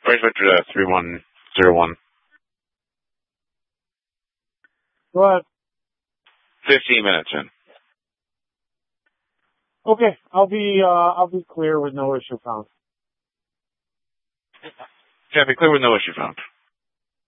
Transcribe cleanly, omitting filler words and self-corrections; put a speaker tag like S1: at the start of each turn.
S1: Right Victor 3101.
S2: Go ahead.
S1: 15 minutes in.
S2: Okay, I'll be clear with no issue found.
S1: Yeah, be clear with no issue found.